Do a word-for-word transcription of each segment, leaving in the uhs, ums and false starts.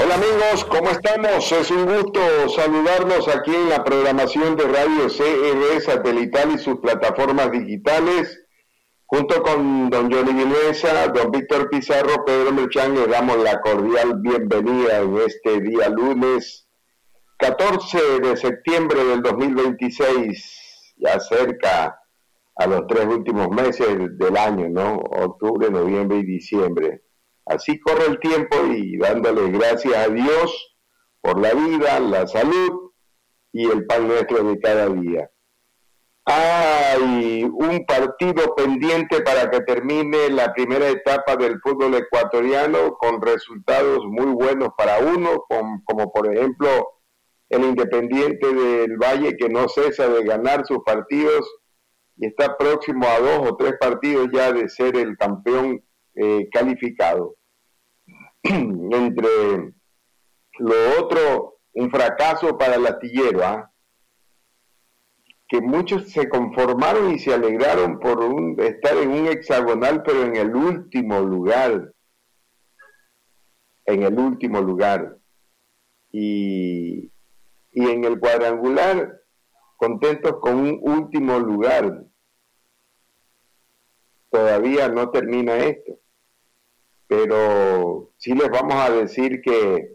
Hola amigos, ¿cómo estamos? Es un gusto saludarlos aquí en la programación de Radio C R Satelital y sus plataformas digitales. Junto con don Johnny Vinuesa, don Víctor Pizarro, Pedro Merchán, le damos la cordial bienvenida en este día lunes catorce de septiembre del dos mil veintiséis, ya cerca a los tres últimos meses del año, ¿no? Octubre, noviembre y diciembre. Así corre el tiempo y dándole gracias a Dios por la vida, la salud y el pan nuestro de cada día. Hay un partido pendiente para que termine la primera etapa del fútbol ecuatoriano con resultados muy buenos para uno, como, como por ejemplo el Independiente del Valle, que no cesa de ganar sus partidos y está próximo a dos o tres partidos ya de ser el campeón eh, calificado. Entre lo otro, un fracaso para el Astillero, ¿ah? que muchos se conformaron y se alegraron por un, estar en un hexagonal, pero en el último lugar, en el último lugar, y, y en el cuadrangular, contentos con un último lugar. Todavía no termina esto, pero sí les vamos a decir que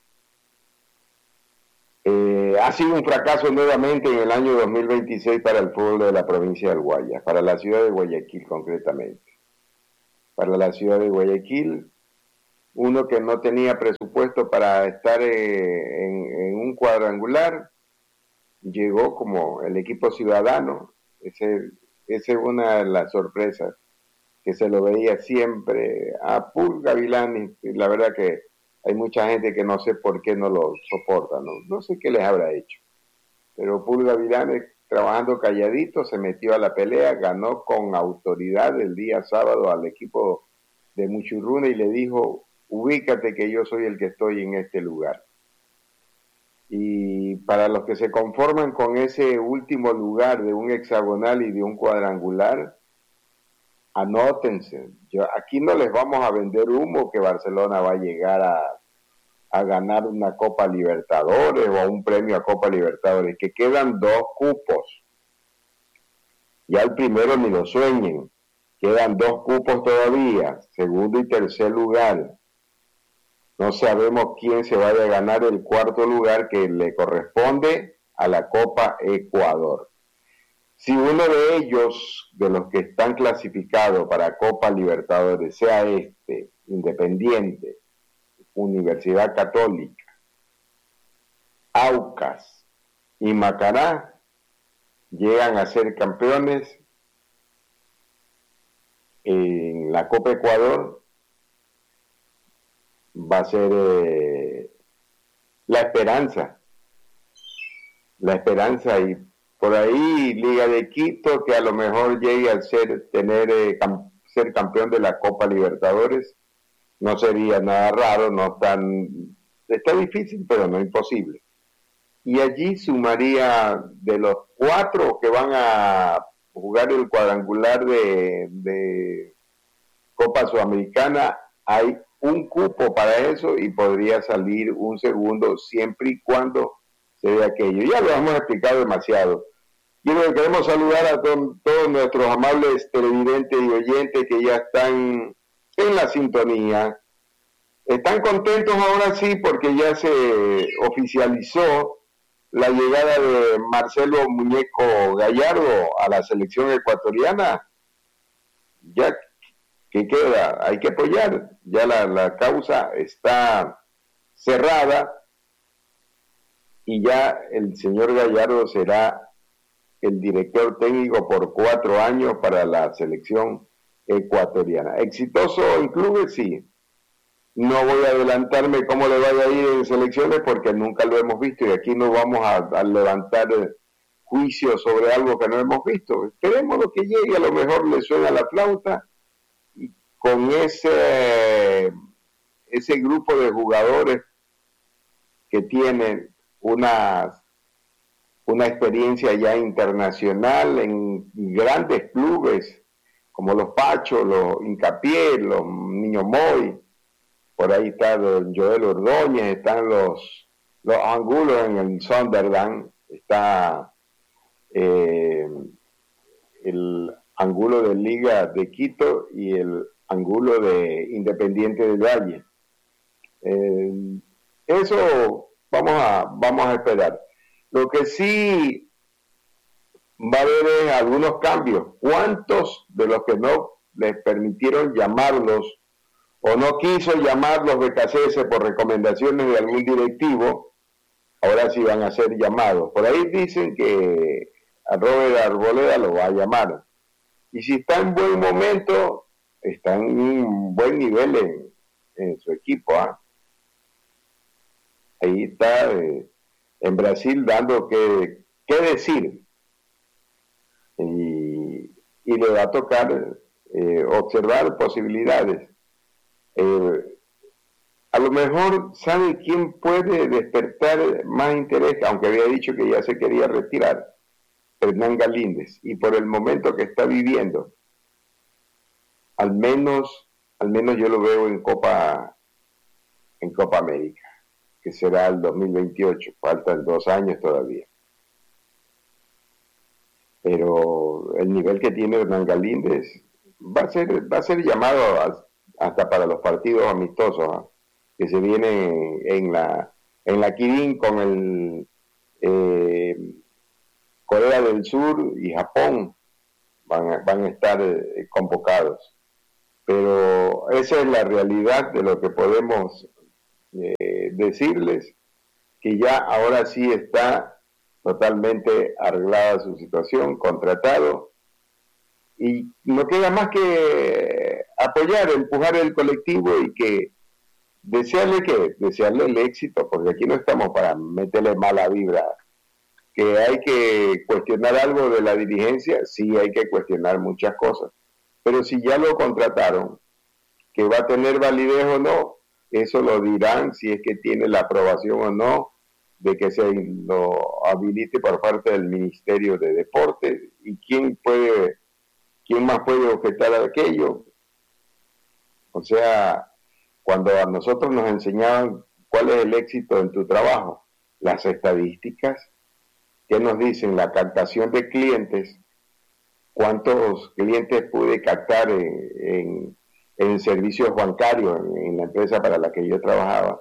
Eh, ha sido un fracaso nuevamente en el año dos mil veintiséis para el fútbol de la provincia del Guayas, para la ciudad de Guayaquil concretamente. Para la ciudad de Guayaquil, uno que no tenía presupuesto para estar eh, en, en un cuadrangular, llegó como el equipo ciudadano. Ese, esa es una de las sorpresas, que se lo veía siempre a Pul Gavilán, y la verdad que hay mucha gente que no sé por qué no lo soporta, no, no sé qué les habrá hecho. Pero Pul Gavilanes, trabajando calladito, se metió a la pelea, ganó con autoridad el día sábado al equipo de Muchurruna y le dijo, ubícate que yo soy el que estoy en este lugar. Y para los que se conforman con ese último lugar de un hexagonal y de un cuadrangular, anótense. Yo, aquí no les vamos a vender humo que Barcelona va a llegar a, a ganar una Copa Libertadores o a un premio a Copa Libertadores, que quedan dos cupos. Ya el primero ni lo sueñen. Quedan dos cupos todavía, segundo y tercer lugar. No sabemos quién se vaya a ganar el cuarto lugar que le corresponde a la Copa Ecuador. Si uno de ellos, de los que están clasificados para Copa Libertadores, sea este, Independiente, Universidad Católica, Aucas y Macará, llegan a ser campeones en la Copa Ecuador, va a ser eh, la esperanza, la esperanza y por ahí Liga de Quito, que a lo mejor llegue a ser, tener, eh, cam- ser campeón de la Copa Libertadores, no sería nada raro, no tan, está difícil, pero no imposible. Y allí sumaría de los cuatro que van a jugar el cuadrangular de, de Copa Sudamericana, hay un cupo para eso y podría salir un segundo siempre y cuando se dé aquello. Ya lo hemos explicado demasiado. Y bueno, queremos saludar a to- todos nuestros amables televidentes y oyentes que ya están en la sintonía. Están contentos ahora sí porque ya se oficializó la llegada de Marcelo Muñeco Gallardo a la selección ecuatoriana. Ya que queda, hay que apoyar. Ya la, la causa está cerrada y ya el señor Gallardo será el director técnico por cuatro años para la selección ecuatoriana. ¿Exitoso en clubes? Sí. No voy a adelantarme cómo le vaya a ir en selecciones porque nunca lo hemos visto y aquí no vamos a, a levantar juicios sobre algo que no hemos visto. Esperemos lo que llegue, a lo mejor le suena la flauta y con ese, ese grupo de jugadores que tienen una una experiencia ya internacional en grandes clubes como los Pachos, los Hincapié, los Niño Moy, por ahí está don Joel Ordóñez, están los, los Angulos en el Sunderland, está eh, el Angulo de Liga de Quito y el Angulo de Independiente del Valle. Eh, eso vamos a, vamos a esperar. Lo que sí va a haber es algunos cambios. ¿Cuántos de los que no les permitieron llamarlos o no quiso llamarlos B K C S por recomendaciones de algún directivo, ahora sí van a ser llamados? Por ahí dicen que a Robert Arboleda lo va a llamar. Y si está en buen momento, está en un buen nivel en, en su equipo. ¿eh? Ahí está eh, en Brasil dando que, que decir. Y, y le va a tocar eh, observar posibilidades. Eh, a lo mejor sabe quién puede despertar más interés, aunque había dicho que ya se quería retirar, Hernán Galíndez, y por el momento que está viviendo, al menos, al menos yo lo veo en Copa, en Copa América, que será el dos mil veintiocho, faltan dos años todavía. Pero el nivel que tiene Hernán Galíndez va a ser, va a ser llamado a, hasta para los partidos amistosos, ¿eh? que se vienen en la en la Kirin con el eh, Corea del Sur y Japón van a, van a estar eh, convocados. Pero esa es la realidad de lo que podemos eh, decirles, que ya ahora sí está totalmente arreglada su situación, contratado, y no queda más que apoyar, empujar el colectivo y que desearle que desearle el éxito, porque aquí no estamos para meterle mala vibra. Que hay que cuestionar algo de la dirigencia, sí hay que cuestionar muchas cosas, pero si ya lo contrataron, que va a tener validez o no, eso lo dirán si es que tiene la aprobación o no de que se lo habilite por parte del Ministerio de Deportes, y quién puede, quién más puede objetar a aquello. O sea, cuando a nosotros nos enseñaban cuál es el éxito en tu trabajo, las estadísticas, ¿qué nos dicen? La captación de clientes, cuántos clientes pude captar en, en, en servicios bancarios en, en la empresa para la que yo trabajaba.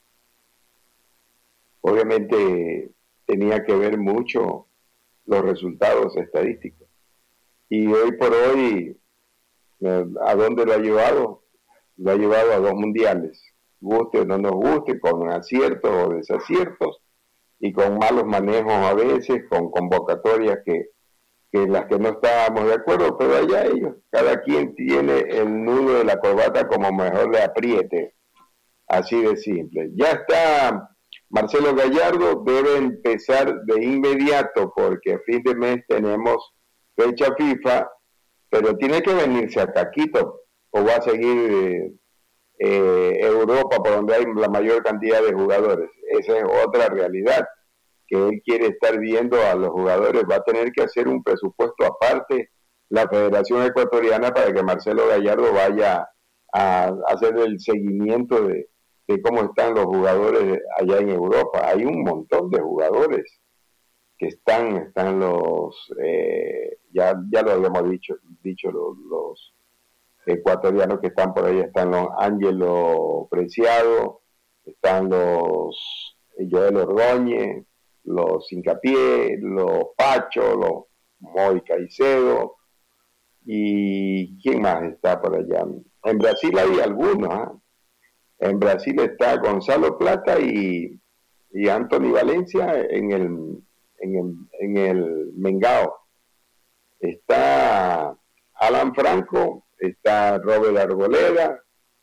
Obviamente tenía que ver mucho los resultados estadísticos. Y hoy por hoy, ¿a dónde lo ha llevado? Lo ha llevado a dos mundiales, guste o no nos guste, con aciertos o desaciertos, y con malos manejos a veces, con convocatorias que, que las que no estábamos de acuerdo, pero allá ellos, cada quien tiene el nudo de la corbata como mejor le apriete, así de simple. Ya está Marcelo Gallardo, debe empezar de inmediato, porque a fin de mes tenemos fecha FIFA, pero tiene que venirse a Quito, o va a seguir eh, eh, Europa, por donde hay la mayor cantidad de jugadores. Esa es otra realidad, que él quiere estar viendo a los jugadores. Va a tener que hacer un presupuesto aparte la Federación Ecuatoriana para que Marcelo Gallardo vaya a, a hacer el seguimiento de, de cómo están los jugadores allá en Europa. Hay un montón de jugadores que están, están los, eh, ya, ya lo habíamos dicho, dicho los, los ecuatorianos que están por ahí, están los Ángelo Preciado, están los Joel Ordóñez, los Hincapié, los Pacho, los Moy Caicedo, y ¿quién más está por allá? En Brasil hay algunos, ¿eh? En Brasil está Gonzalo Plata y, y Anthony Valencia en el, en el, en el Mengao. Está Alan Franco, está Robert Arboleda,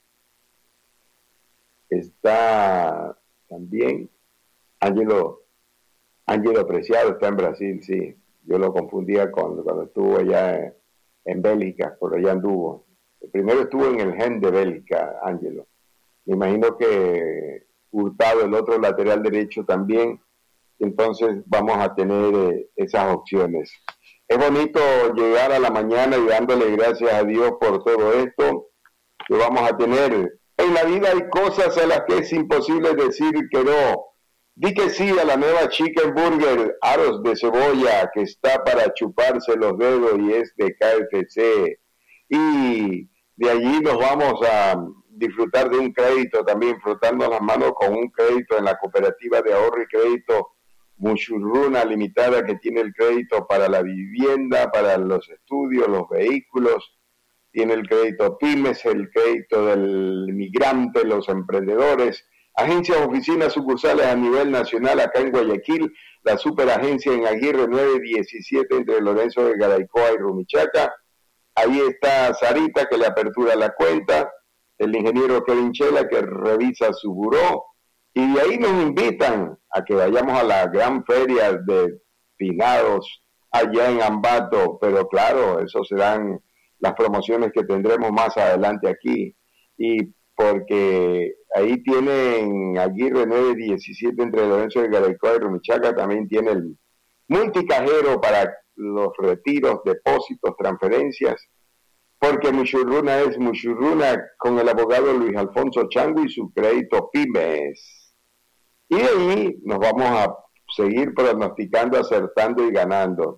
está también Ángelo, Ángelo Preciado, está en Brasil, sí. Yo lo confundía con cuando estuvo allá en, en Bélgica, por allá anduvo. Primero estuvo en el Gen de Bélgica, Ángelo. Me imagino que Hurtado, el otro lateral derecho también. Entonces vamos a tener eh, esas opciones. Es bonito llegar a la mañana y dándole gracias a Dios por todo esto, que vamos a tener En la vida hay cosas a las que es imposible decir que no. Di que sí a la nueva Chicken Burger, aros de cebolla, que está para chuparse los dedos y es de K F C. Y de allí nos vamos a disfrutar de un crédito también, frotando las manos con un crédito en la cooperativa de ahorro y crédito Mushurruna Limitada, que tiene el crédito para la vivienda, para los estudios, los vehículos, tiene el crédito Pymes, el crédito del migrante, los emprendedores, agencias, oficinas, sucursales a nivel nacional acá en Guayaquil, la superagencia en Aguirre nueve diecisiete entre Lorenzo de Garaycoa y Rumichaca. Ahí está Sarita, que le apertura la cuenta, el ingeniero Kevin Chela, que revisa su buró, y de ahí nos invitan a que vayamos a la gran feria de finados allá en Ambato, pero claro, eso serán las promociones que tendremos más adelante aquí, y porque ahí tienen Aguirre nueve diecisiete entre Lorenzo de Garaycoa y Rumichaca, también tiene el multicajero para los retiros, depósitos, transferencias, porque Mushurruna es Mushurruna con el abogado Luis Alfonso Chango y su crédito Pymes. Y de ahí nos vamos a seguir pronosticando, acertando y ganando.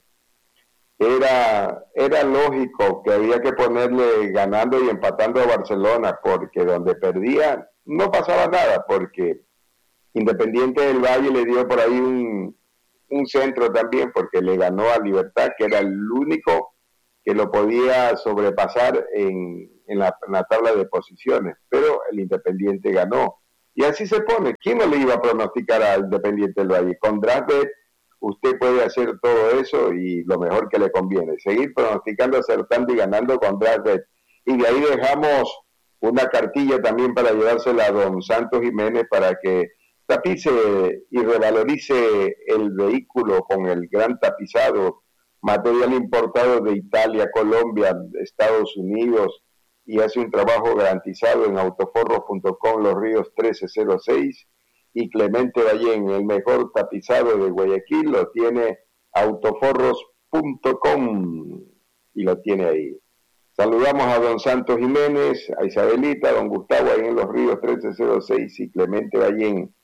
Era, era lógico que había que ponerle ganando y empatando a Barcelona, porque donde perdía no pasaba nada, porque Independiente del Valle le dio por ahí un, un centro también, porque le ganó a Libertad, que era el único que lo podía sobrepasar en, en, la, en la tabla de posiciones, pero el Independiente ganó. Y así se pone. ¿Quién no le iba a pronosticar al Independiente del Valle? Con DraftBet usted puede hacer todo eso y lo mejor que le conviene. Seguir pronosticando, acertando y ganando con DraftBet. Y de ahí dejamos una cartilla también para llevársela a don Santos Jiménez para que tapice y revalorice el vehículo con el gran tapizado, material importado de Italia, Colombia, Estados Unidos, y hace un trabajo garantizado en autoforros punto com, Los Ríos trece cero seis, y Clemente Ballén, el mejor tapizado de Guayaquil, lo tiene autoforros punto com, y lo tiene ahí. Saludamos a don Santos Jiménez, a Isabelita, a don Gustavo, ahí en Los Ríos trece cero seis, y Clemente Ballén.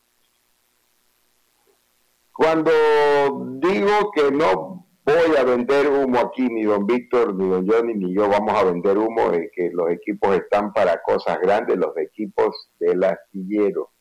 Cuando digo que no voy a vender humo aquí, ni don Víctor, ni don Johnny, ni yo vamos a vender humo, es que los equipos están para cosas grandes, los equipos del astillero.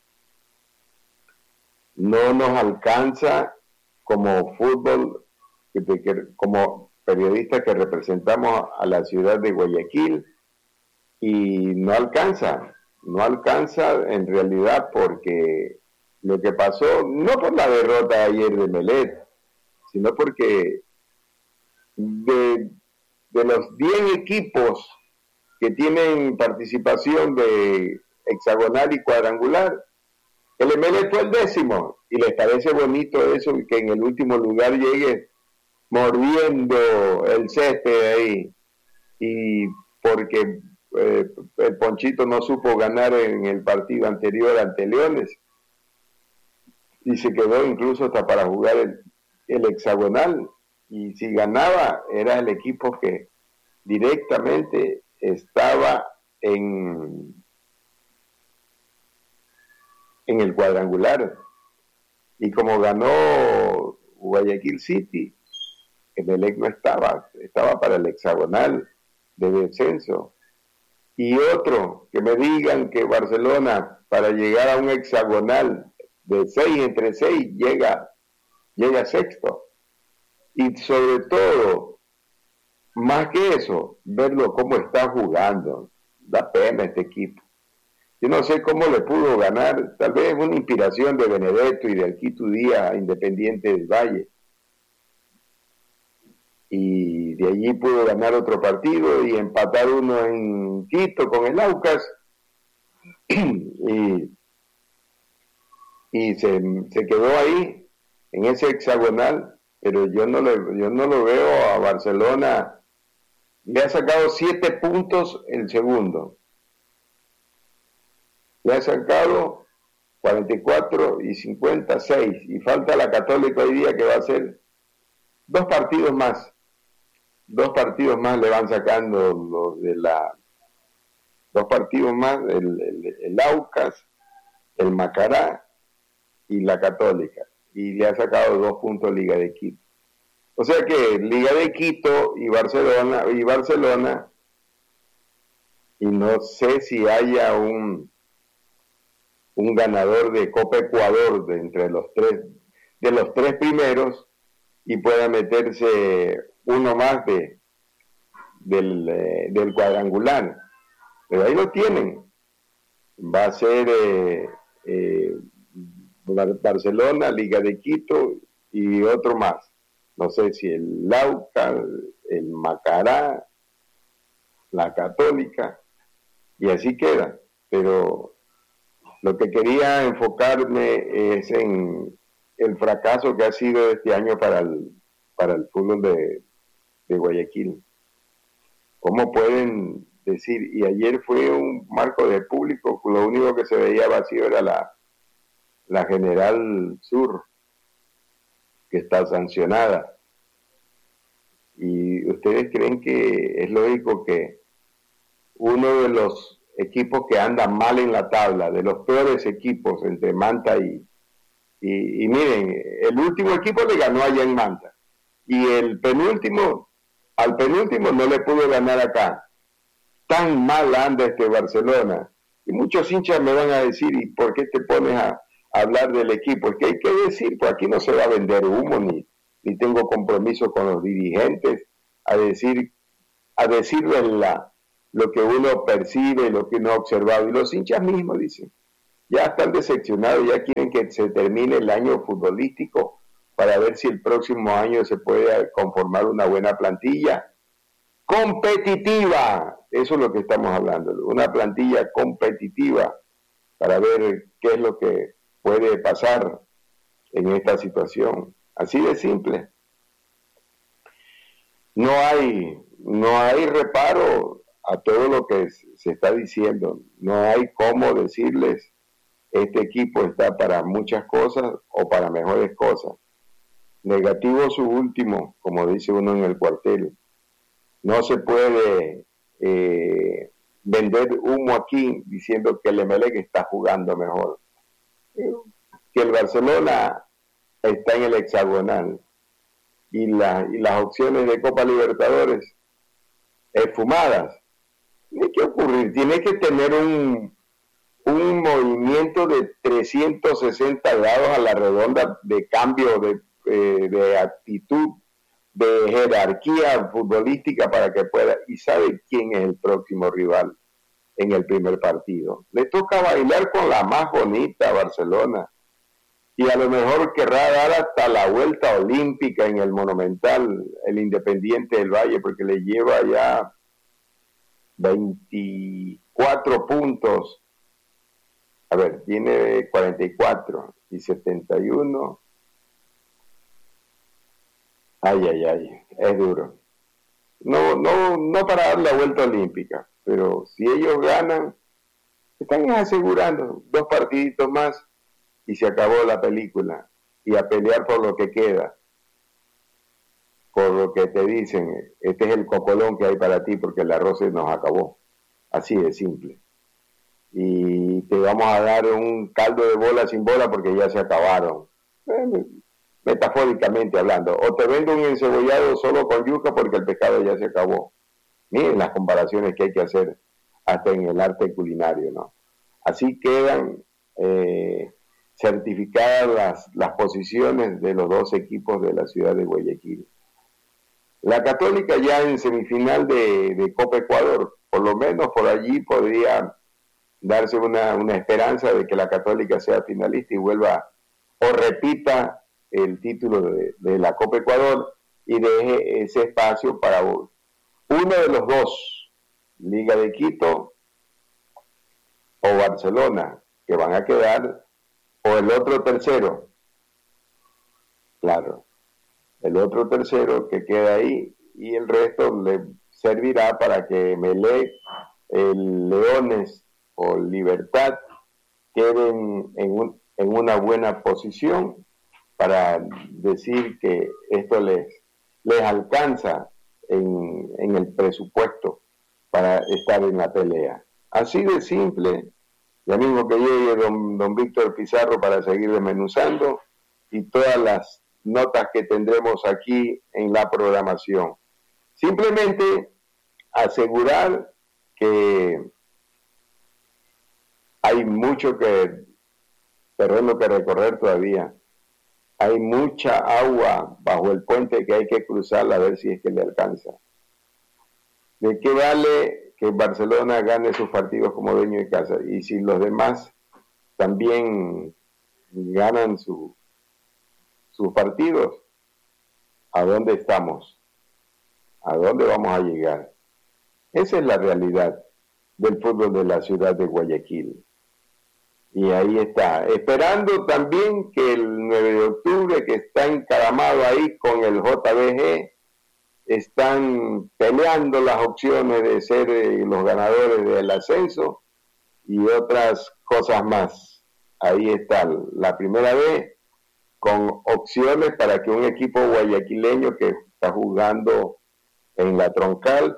No nos alcanza como fútbol, como periodistas que representamos a la ciudad de Guayaquil, y no alcanza, no alcanza en realidad porque lo que pasó, no por la derrota ayer de Melet, sino porque de, de los diez equipos que tienen participación de hexagonal y cuadrangular, el Emelec fue el décimo, y les parece bonito eso, que en el último lugar llegue mordiendo el césped ahí, y porque eh, el Ponchito no supo ganar en el partido anterior ante Leones, y se quedó incluso hasta para jugar el, el hexagonal, y si ganaba era el equipo que directamente estaba en en el cuadrangular, y como ganó Guayaquil City, Emelec no estaba, estaba para el hexagonal de descenso. Y otro, que me digan que Barcelona para llegar a un hexagonal de seis entre seis llega, llega sexto. Y sobre todo, más que eso, verlo cómo está jugando. Da pena este equipo. Yo no sé cómo le pudo ganar, tal vez una inspiración de Benedetto y de Alquito Díaz a Independiente del Valle. Y de allí pudo ganar otro partido y empatar uno en Quito con el Aucas. y y se, se quedó ahí, en ese hexagonal, pero yo no, le, yo no lo veo a Barcelona. Le ha sacado siete puntos el segundo. Le ha sacado cuarenta y cuatro y cincuenta y seis, y falta la Católica hoy día, que va a ser dos partidos más dos partidos más le van sacando los de la dos partidos más, el, el, el Aucas, el Macará y la Católica, y le ha sacado dos puntos Liga de Quito. O sea que Liga de Quito y Barcelona, y Barcelona, y no sé si haya un, un ganador de Copa Ecuador de entre los tres, de los tres primeros, y pueda meterse uno más de, del, eh, del cuadrangular. Pero ahí lo tienen. Va a ser eh, eh, Barcelona, Liga de Quito y otro más. No sé si el Lauca, el Macará, la Católica, y así queda. Pero lo que quería enfocarme es en el fracaso que ha sido este año para el, para el fútbol de, de Guayaquil. ¿Cómo pueden decir? Y ayer fue un marco de público, lo único que se veía vacío era la, la General Sur, que está sancionada. ¿Y ustedes creen que es lógico que uno de los equipos que anda mal en la tabla, de los peores equipos entre Manta y, y, y miren, el último equipo le ganó allá en Manta, y el penúltimo, al penúltimo no le pudo ganar acá? Tan mal anda este Barcelona. Y muchos hinchas me van a decir, ¿y por qué te pones a, a hablar del equipo? Es que hay que decir, pues aquí no se va a vender humo, ni, ni tengo compromiso con los dirigentes a decir, a decirles la, lo que uno percibe, lo que uno ha observado. Y los hinchas mismos dicen, ya están decepcionados, ya quieren que se termine el año futbolístico para ver si el próximo año se puede conformar una buena plantilla competitiva. Eso es lo que estamos hablando, una plantilla competitiva para ver qué es lo que puede pasar en esta situación. Así de simple. No hay, no hay reparo a todo lo que se está diciendo. No hay cómo decirles, este equipo está para muchas cosas o para mejores cosas. Negativo su último, como dice uno en el cuartel. No se puede eh, vender humo aquí diciendo que el Emelec está jugando mejor, que el Barcelona está en el hexagonal, y, la, y las opciones de Copa Libertadores esfumadas. Tiene que ocurrir, tiene que tener un, un movimiento de trescientos sesenta grados a la redonda de cambio de, eh, de actitud, de jerarquía futbolística para que pueda, y sabe quién es el próximo rival en el primer partido. Le toca bailar con la más bonita Barcelona, y a lo mejor querrá dar hasta la vuelta olímpica en el Monumental, el Independiente del Valle, porque le lleva ya veinticuatro puntos. A ver, tiene cuarenta y cuatro y setenta y uno. Ay, ay, ay, es duro. No, no, no para dar la vuelta olímpica, pero si ellos ganan, están asegurando dos partiditos más y se acabó la película. Y a pelear por lo que queda, por lo que te dicen, este es el cocolón que hay para ti porque el arroz se nos acabó. Así de simple. Y te vamos a dar un caldo de bola sin bola porque ya se acabaron. Bueno, metafóricamente hablando, o te vendo un encebollado solo con yuca porque el pescado ya se acabó. Miren las comparaciones que hay que hacer hasta en el arte culinario, ¿no? Así quedan eh, certificadas las, las posiciones de los dos equipos de la ciudad de Guayaquil. La Católica ya en semifinal de, de Copa Ecuador, por lo menos por allí podría darse una, una esperanza de que la Católica sea finalista y vuelva o repita el título de, de la Copa Ecuador y deje ese espacio para uno de los dos, Liga de Quito o Barcelona, que van a quedar, o el otro tercero, claro, el otro tercero que queda ahí, y el resto le servirá para que Emelec, el Leones o Libertad queden en, un, en una buena posición para decir que esto les, les alcanza en, en el presupuesto para estar en la pelea. Así de simple, ya mismo que llegue don, don Víctor Pizarro para seguir desmenuzando y todas las notas que tendremos aquí en la programación. Simplemente asegurar que hay mucho que terreno que recorrer todavía. Hay mucha agua bajo el puente que hay que cruzar a ver si es que le alcanza. ¿De qué vale que Barcelona gane sus partidos como dueño de casa? Y si los demás también ganan su, sus partidos, ¿a dónde estamos? ¿A dónde vamos a llegar? Esa es la realidad del fútbol de la ciudad de Guayaquil. Y ahí está, esperando también que el nueve de octubre, que está encaramado ahí con el J B G, están peleando las opciones de ser eh, los ganadores del ascenso y otras cosas más. Ahí está la primera vez con opciones para que un equipo guayaquileño que está jugando en la Troncal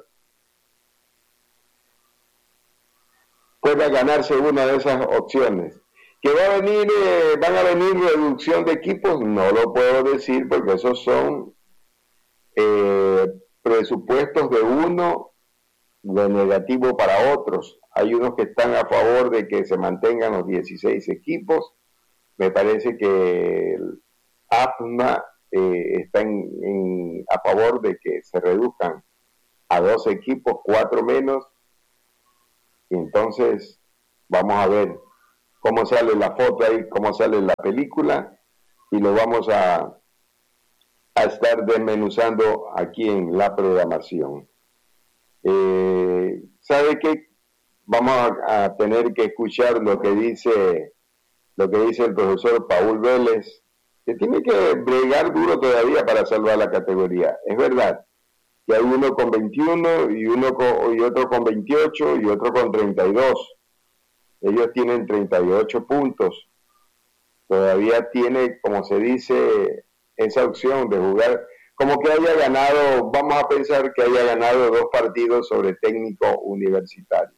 pueda ganarse una de esas opciones. ¿Que va a venir, eh, van a venir reducción de equipos? No lo puedo decir porque esos son eh, presupuestos de uno, de negativo para otros. Hay unos que están a favor de que se mantengan los dieciséis equipos. Me parece que el A F M A eh, está en, en, a favor de que se reduzcan a dos equipos, cuatro menos. Y entonces vamos a ver cómo sale la foto ahí, cómo sale la película, y lo vamos a, a estar desmenuzando aquí en la programación. Eh, ¿Sabe qué? Vamos a, a tener que escuchar lo que dice lo que dice el profesor Paul Vélez, que tiene que bregar duro todavía para salvar la categoría. Es verdad que hay uno con veintiuno y uno con, y otro con veintiocho y otro con treinta y dos. Ellos tienen treinta y ocho puntos. Todavía tiene, como se dice, esa opción de jugar, como que haya ganado, vamos a pensar que haya ganado dos partidos sobre Técnico Universitario.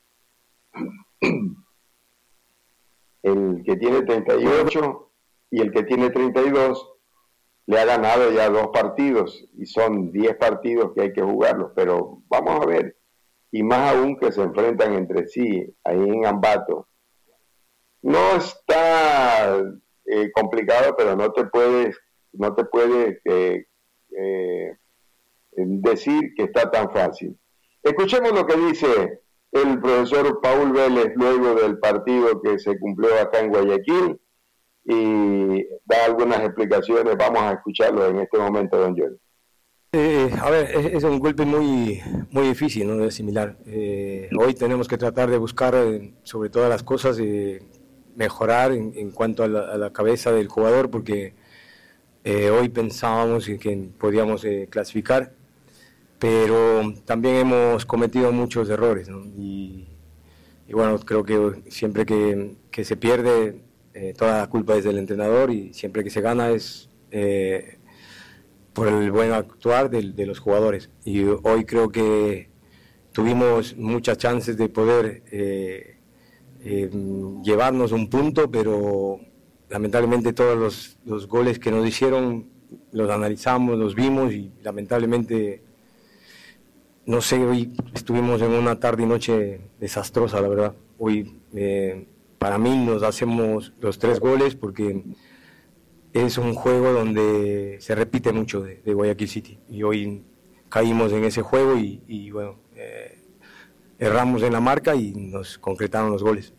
El que tiene treinta y ocho y el que tiene treinta y dos le ha ganado ya dos partidos y son diez partidos que hay que jugarlos, pero vamos a ver, y más aún que se enfrentan entre sí ahí en Ambato. No está eh, complicado, pero no te puedes no te puede eh, eh, decir que está tan fácil. Escuchemos lo que dice el profesor Paul Vélez luego del partido que se cumplió acá en Guayaquil y da algunas explicaciones. Vamos a escucharlo en este momento, don Joel. Eh, a ver, es, es un golpe muy muy difícil, ¿no? De asimilar. Eh, hoy tenemos que tratar de buscar, eh, sobre todas las cosas, eh, mejorar en, en cuanto a la, a la cabeza del jugador, porque eh, hoy pensábamos que podíamos eh, clasificar, pero también hemos cometido muchos errores, ¿no? Y, y bueno, creo que siempre que, que se pierde, eh, toda la culpa es del entrenador, y siempre que se gana es eh, por el buen actuar de, de los jugadores. Y hoy creo que tuvimos muchas chances de poder eh, eh, llevarnos un punto, pero lamentablemente todos los, los goles que nos hicieron los analizamos, los vimos, y lamentablemente, no sé, hoy estuvimos en una tarde y noche desastrosa, la verdad. Hoy eh, para mí nos hacemos los tres goles porque es un juego donde se repite mucho de, de Guayaquil City, y hoy caímos en ese juego y, y bueno, eh, erramos en la marca y nos concretaron los goles.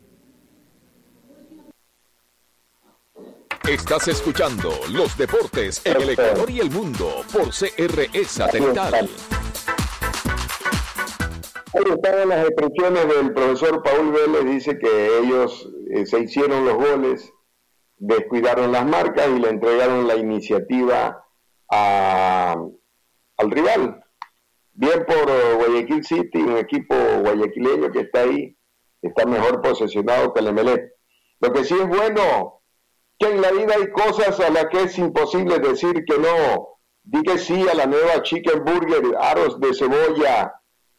Estás escuchando Los Deportes en el Ecuador y el Mundo por C R E Satelital. Ahí están las expresiones del profesor Paul Vélez. Dice que ellos eh, se hicieron los goles, descuidaron las marcas y le entregaron la iniciativa a, al rival. Bien por uh, Guayaquil City, un equipo guayaquileño que está ahí, está mejor posicionado que el Emelec. Lo que sí es bueno, que en la vida hay cosas a las que es imposible decir que no. Di que sí a la nueva Chicken Burger, aros de cebolla,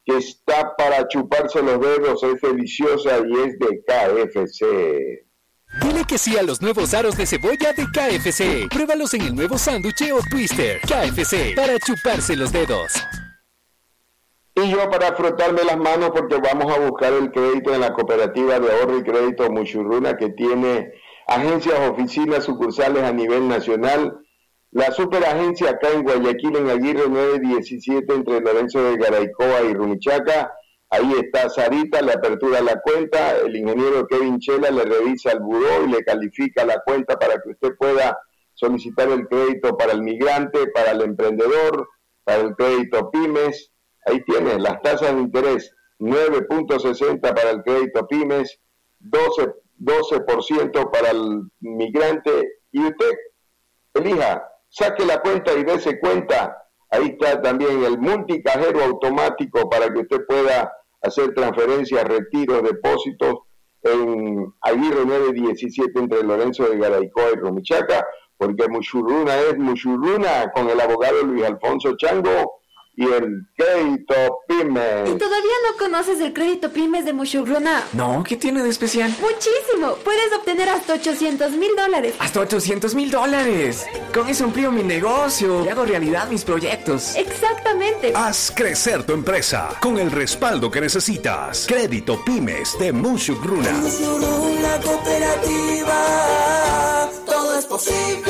que está para chuparse los dedos, es deliciosa y es de K F C. Dile que sí a los nuevos aros de cebolla de K F C. Pruébalos en el nuevo sándwich o twister. K F C, para chuparse los dedos. Y yo para frotarme las manos porque vamos a buscar el crédito en la cooperativa de ahorro y crédito Mushurruna, que tiene agencias, oficinas, sucursales a nivel nacional. La superagencia acá en Guayaquil, en Aguirre nueve diecisiete, entre Lorenzo de Garaycoa y Rumichaca. Ahí está Sarita, le apertura la cuenta, el ingeniero Kevin Chela le revisa el buró y le califica la cuenta para que usted pueda solicitar el crédito para el migrante, para el emprendedor, para el crédito pymes. Ahí tiene las tasas de interés, nueve punto sesenta para el crédito pymes, doce por ciento para el migrante, y usted elija, saque la cuenta y dése cuenta. Ahí está también el multicajero automático para que usted pueda hacer transferencias, retiros, depósitos en Aguirre nueve diecisiete entre Lorenzo de Garaycoa y Rumichaca, porque Mushurruna es Mushurruna, con el abogado Luis Alfonso Chango y el crédito pymes. ¿Y todavía no conoces el crédito pymes de Mushurruna? No, ¿qué tiene de especial? Muchísimo. Puedes obtener hasta ochocientos mil dólares. ¡Hasta ochocientos mil dólares! Con eso amplío mi negocio y hago realidad mis proyectos. Exactamente. Haz crecer tu empresa con el respaldo que necesitas. Crédito Pymes de Mushurruna. Mushurruna Cooperativa. Todo es posible.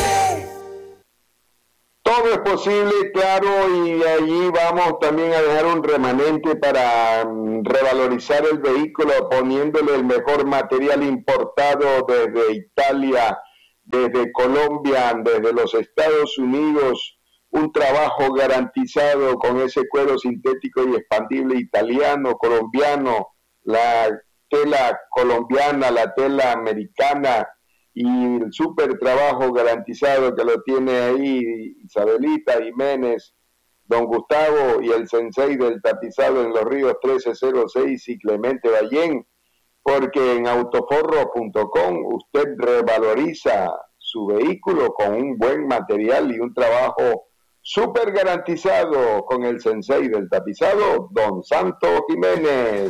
Todo es posible, claro, y allí vamos también a dejar un remanente para um, revalorizar el vehículo poniéndole el mejor material importado desde Italia, desde Colombia, desde los Estados Unidos, un trabajo garantizado con ese cuero sintético y expandible italiano, colombiano, la tela colombiana, la tela americana, y el súper trabajo garantizado que lo tiene ahí Isabelita Jiménez, don Gustavo y el sensei del tapizado en Los Ríos trece cero seis y Clemente Ballén, porque en autoforro punto com usted revaloriza su vehículo con un buen material y un trabajo súper garantizado con el sensei del tapizado, don Santo Jiménez.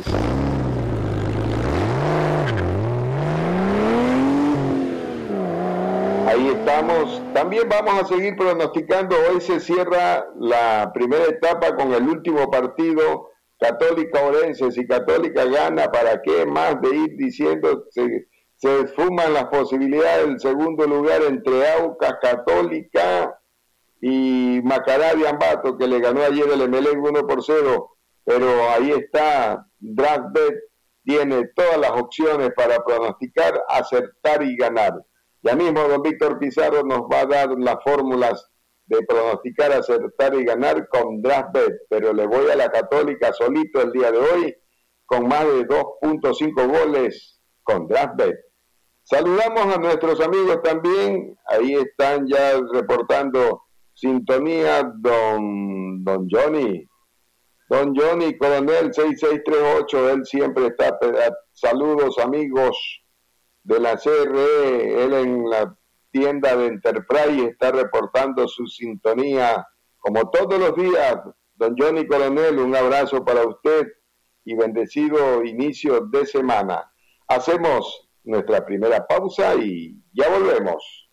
Ahí estamos. También vamos a seguir pronosticando. Hoy se cierra la primera etapa con el último partido, Católica Orense. Si Católica gana, ¿para qué más de ir diciendo? Se, se esfuman las posibilidades del segundo lugar entre Aucas, Católica y Macará de Ambato, que le ganó ayer el Emelec uno por cero. Pero ahí está, DraftBet tiene todas las opciones para pronosticar, acertar y ganar. Ya mismo don Víctor Pizarro nos va a dar las fórmulas de pronosticar, acertar y ganar con DraftBet, pero le voy a la Católica solito el día de hoy, con más de dos punto cinco goles con DraftBet. Saludamos a nuestros amigos también, ahí están ya reportando sintonía, don, don Johnny, don Johnny Coronel seis seis tres ocho, él siempre está, saludos amigos de la C R E, él en la tienda de Enterprise está reportando su sintonía como todos los días. Don Johnny Coronel, un abrazo para usted y bendecido inicio de semana. Hacemos nuestra primera pausa y ya volvemos.